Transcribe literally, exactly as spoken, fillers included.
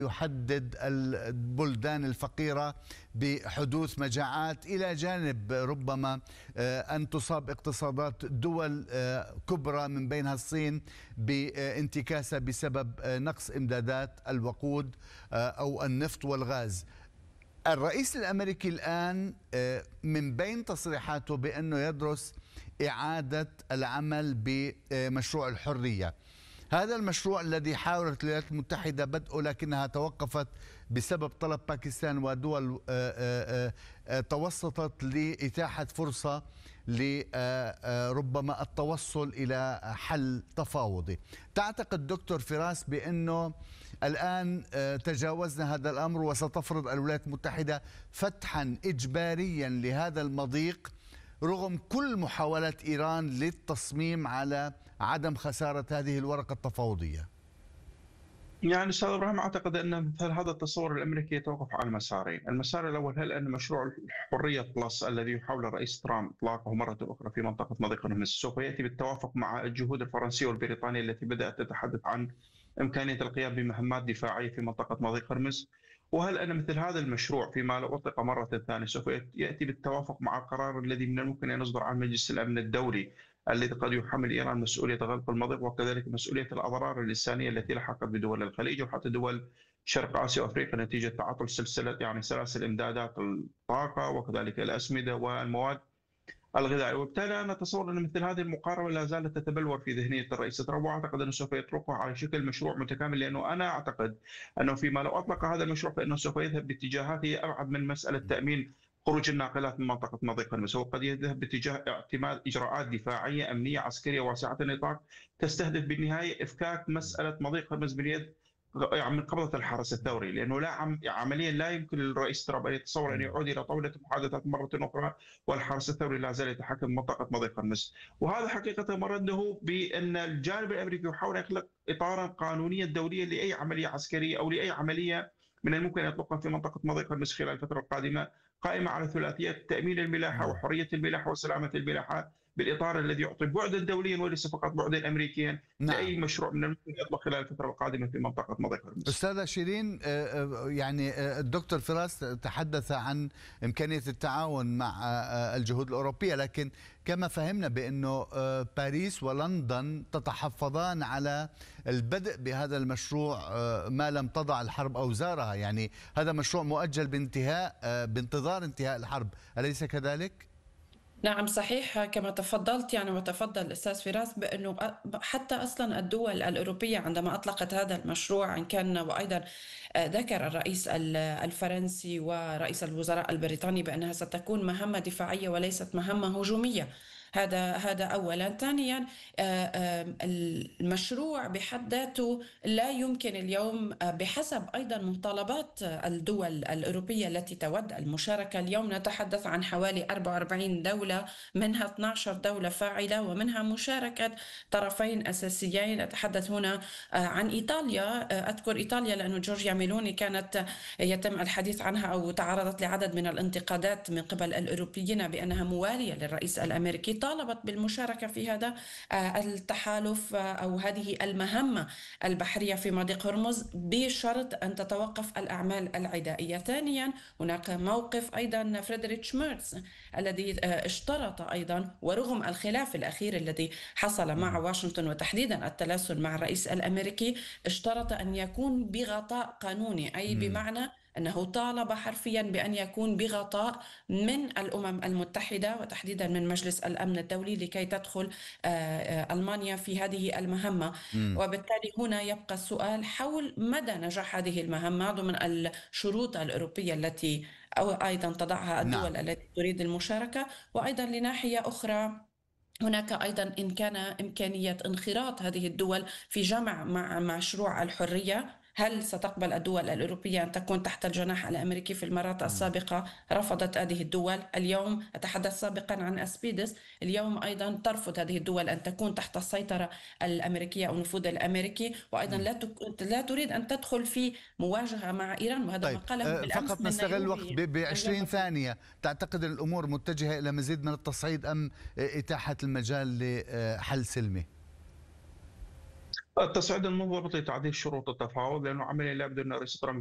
يحدد البلدان الفقيرة بحدوث مجاعات، إلى جانب ربما أن تصاب اقتصادات دول كبرى من بينها الصين بانتكاسة بسبب نقص إمدادات الوقود أو النفط والغاز. الرئيس الأمريكي الآن من بين تصريحاته بأنه يدرس إعادة العمل بمشروع الحرية. هذا المشروع الذي حاولت الولايات المتحدة بدءه لكنها توقفت بسبب طلب باكستان ودول توسطت لإتاحة فرصة لربما التوصل إلى حل تفاوضي. تعتقد دكتور فراس بأنه الآن تجاوزنا هذا الأمر وستفرض الولايات المتحدة فتحا إجباريا لهذا المضيق رغم كل محاولات إيران للتصميم على عدم خسارة هذه الورقة التفاوضية؟ يعني استاذ ابراهيم، اعتقد ان مثل هذا التصور الامريكي يتوقف على مسارين، المسار الاول هل ان مشروع الحريه بلس الذي يحاول الرئيس ترامب اطلاقه مره اخرى في منطقه مضيق هرمز سوف ياتي بالتوافق مع الجهود الفرنسيه والبريطانيه التي بدات تتحدث عن امكانيه القيام بمهمات دفاعيه في منطقه مضيق هرمز، وهل ان مثل هذا المشروع فيما لو اطلق مره ثانيه سوف ياتي بالتوافق مع القرار الذي من الممكن ان يصدر عن مجلس الامن الدولي الذي قد يحمل إيران مسؤولية غلق المضيق وكذلك مسؤولية الأضرار اللسانية التي لحقت بدول الخليج وحتى دول شرق آسيا وأفريقيا نتيجة تعاطل سلسلة يعني سلاسل إمدادات الطاقة وكذلك الأسمدة والمواد الغذائية. وبالتالي أنا أتصور أن مثل هذه المقاربة لا زالت تتبلور في ذهنية الرئيس ترامب، وأعتقد أنه سوف يطرقها على شكل مشروع متكامل، لأنه أنا أعتقد أنه فيما لو أطلق هذا المشروع فإنه سوف يذهب باتجاهات هي أبعد من مسألة تأمين خروج الناقلات من منطقة مضيق هرمز، هو قد يذهب باتجاه اعتماد إجراءات دفاعية أمنية عسكرية واسعة النطاق تستهدف بالنهاية إفكاك مسألة مضيق هرمز من يد يعني من قبضة الحرس الثوري، لأنه لا عم عمليا لا يمكن للرئيس ترامب أن يتصور أن يعود إلى طاولة المحادثات مرة أخرى والحرس الثوري لا زال يتحكم بمنطقة مضيق هرمز، وهذا حقيقة مرده بأن الجانب الأمريكي يحاول يخلق إطارا قانونيا دوليا لأي عملية عسكرية أو لأي عملية من الممكن أن يطلقها في منطقة مضيق هرمز خلال الفترة القادمة، قائمة على ثلاثية تأمين الملاحة وحرية الملاحة وسلامة الملاحة بالإطار الذي يعطي بعدا دوليا وليس فقط بعدا أمريكيا نعم. لأي مشروع من الممكن يطلق خلال الفترة القادمة في منطقة مضيق هرمز. أستاذة شيرين، يعني الدكتور فراس تحدث عن إمكانية التعاون مع الجهود الأوروبية، لكن كما فهمنا بأنه باريس ولندن تتحفظان على البدء بهذا المشروع ما لم تضع الحرب أوزارها، يعني هذا مشروع مؤجل بانتهاء بانتظار انتهاء الحرب، أليس كذلك؟ نعم صحيح كما تفضلت يعني وتفضل الأستاذ فراس بأنه حتى أصلا الدول الأوروبية عندما أطلقت هذا المشروع إن كان وأيضا ذكر الرئيس الفرنسي ورئيس الوزراء البريطاني بأنها ستكون مهمة دفاعية وليست مهمة هجومية. هذا هذا اولا. ثانيا المشروع بحد ذاته لا يمكن اليوم بحسب ايضا مطالبات الدول الاوروبيه التي تود المشاركه. اليوم نتحدث عن حوالي أربعة وأربعين دوله، منها اثنتي عشرة دوله فاعله ومنها مشاركه طرفين اساسيين. اتحدث هنا عن ايطاليا، اذكر ايطاليا لانه جورجيا ميلوني كانت يتم الحديث عنها او تعرضت لعدد من الانتقادات من قبل الاوروبيين بانها مواليه للرئيس الامريكي، طالبت بالمشاركة في هذا التحالف أو هذه المهمة البحرية في مضيق هرمز بشرط أن تتوقف الأعمال العدائية. ثانيا هناك موقف أيضا فريدريتش ميرتز الذي اشترط أيضا، ورغم الخلاف الأخير الذي حصل مع واشنطن وتحديدا التلاسل مع الرئيس الأمريكي، اشترط أن يكون بغطاء قانوني، أي بمعنى أنه طالب حرفيا بأن يكون بغطاء من الأمم المتحدة وتحديدا من مجلس الأمن الدولي لكي تدخل ألمانيا في هذه المهمة. م. وبالتالي هنا يبقى السؤال حول مدى نجاح هذه المهمة ضمن الشروط الأوروبية التي أو أيضا تضعها الدول نعم. التي تريد المشاركة. وأيضا لناحية أخرى هناك أيضا إن كان إمكانية انخراط هذه الدول في جمع مع مشروع الحرية. هل ستقبل الدول الأوروبية أن تكون تحت الجناح الأمريكي؟ في المرات السابقة رفضت هذه الدول. اليوم أتحدث سابقا عن أسبيدس، اليوم أيضا ترفض هذه الدول أن تكون تحت السيطرة الأمريكية أو النفوذ الأمريكي، وأيضا لا لا تريد أن تدخل في مواجهة مع إيران، وهذا طيب. ما قاله بالأمس. فقط نستغل الوقت ب عشرين ثانية، تعتقد الأمور متجهة إلى مزيد من التصعيد أم إتاحة المجال لحل سلمي؟ التصعيد المنضبط لتعديل شروط التفاوض، لانه عمليا لا يبدو ان الرئيس ترامب